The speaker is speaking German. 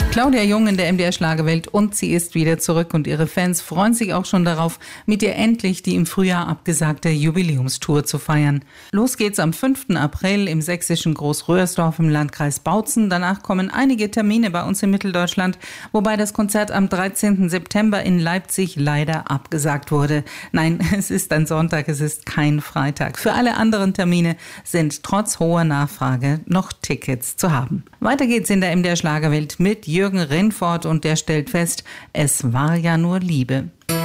Claudia Jung in der MDR Schlagerwelt und sie ist wieder zurück und ihre Fans freuen sich auch schon darauf, mit ihr endlich die im Frühjahr abgesagte Jubiläumstour zu feiern. Los geht's am 5. April im sächsischen Großröhrsdorf im Landkreis Bautzen. Danach kommen einige Termine bei uns in Mitteldeutschland, wobei das Konzert am 13. September in Leipzig leider abgesagt wurde. Nein, es ist ein Sonntag, es ist kein Freitag. Für alle anderen Termine sind trotz hoher Nachfrage noch Tickets zu haben. Weiter geht's in der MDR Schlagerwelt mit Jürgen Rinfort und der stellt fest, es war ja nur Liebe.